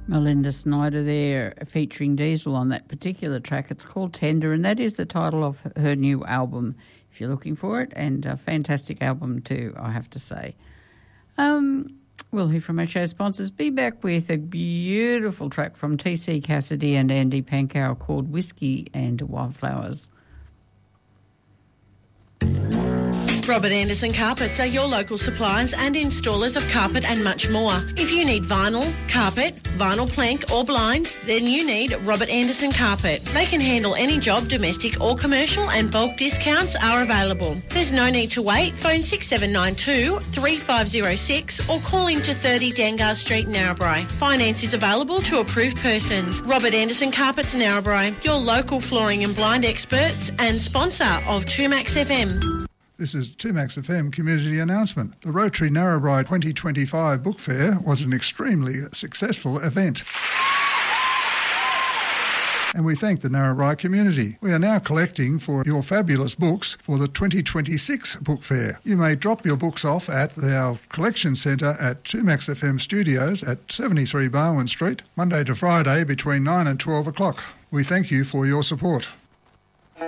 Melinda Snyder there featuring Diesel on that particular track. It's called Tender, and that is the title of her new album, if you're looking for it, and a fantastic album too, I have to say. We'll hear from our show sponsors. Be back with a beautiful track from TC Cassidy and Andy Pankow called Whiskey and Wildflowers. Robert Anderson Carpets are your local suppliers and installers of carpet and much more. If you need vinyl, carpet, vinyl plank or blinds, then you need Robert Anderson Carpet. They can handle any job, domestic or commercial, and bulk discounts are available. There's no need to wait. Phone 6792 3506 or call into 30 Dangar Street, Narrabri. Finance is available to approved persons. Robert Anderson Carpets, Narrabri, your local flooring and blind experts and sponsor of 2Max FM. This is 2Max FM community announcement. The Rotary Narrabri 2025 Book Fair was an extremely successful event. And we thank the Narrabri community. We are now collecting for your fabulous books for the 2026 Book Fair. You may drop your books off at our collection centre at 2Max FM Studios at 73 Barwon Street, Monday to Friday between 9 and 12 o'clock. We thank you for your support.